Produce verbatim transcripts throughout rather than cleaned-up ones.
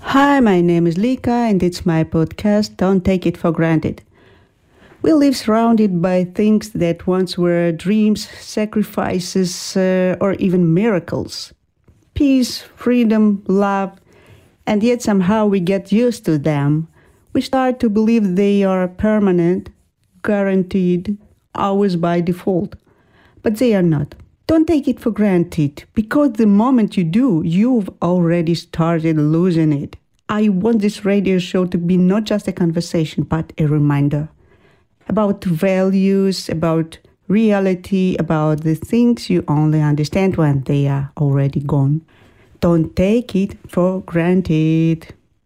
Hi, my name is Lika and it's my podcast, Don't Take It for Granted. We live surrounded by things that once were dreams, sacrifices, uh, or even miracles. Peace, freedom, love, and yet somehow we get used to them. We start to believe they are permanent, guaranteed, always by default. But they are not. Don't take it for granted, because the moment you do, you've already started losing it. I want this radio show to be not just a conversation, but a reminder about values, about reality, about the things you only understand when they are already gone. Don't take it for granted.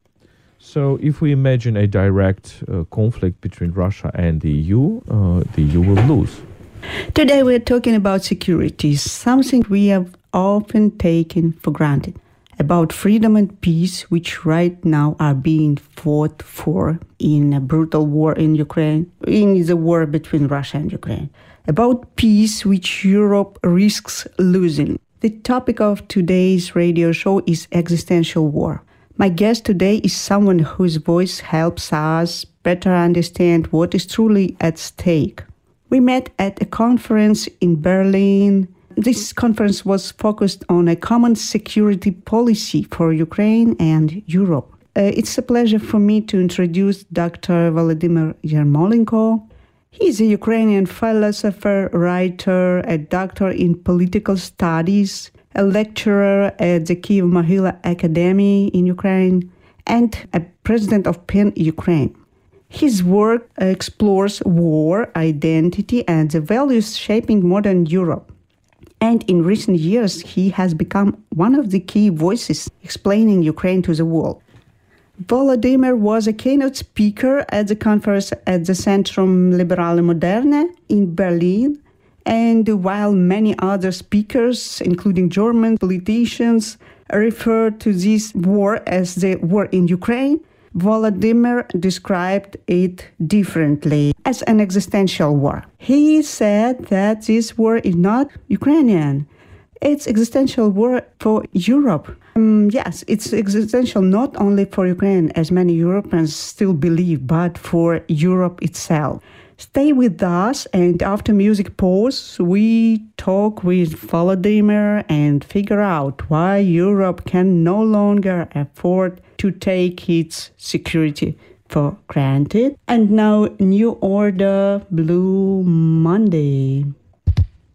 So if we imagine a direct uh, conflict between Russia and the E U, uh, the E U will lose. Today we're talking about security, something we have often taken for granted, about freedom and peace, which right now are being fought for in a brutal war in Ukraine, in the war between Russia and Ukraine, about peace, which Europe risks losing. The topic of today's radio show is existential war. My guest today is someone whose voice helps us better understand what is truly at stake. We met at a conference in Berlin. This conference was focused on a common security policy for Ukraine and Europe. Uh, it's a pleasure for me to introduce Doctor Volodymyr Yermolenko. He is a Ukrainian philosopher, writer, a doctor in political studies, a lecturer at the Kyiv-Mohyla Academy in Ukraine, and a president of PEN Ukraine. His work explores war, identity, and the values shaping modern Europe. And in recent years, he has become one of the key voices explaining Ukraine to the world. Volodymyr was a keynote speaker at the conference at the Centrum Liberale Moderne in Berlin. And while many other speakers, including German politicians, refer to this war as the war in Ukraine, Volodymyr described it differently, as an existential war. He said that this war is not Ukrainian. It's existential war for Europe. Um, yes, it's existential not only for Ukraine, as many Europeans still believe, but for Europe itself. Stay with us, and after music pause, we talk with Volodymyr and figure out why Europe can no longer afford to take its security for granted. And now, New Order, Blue Monday.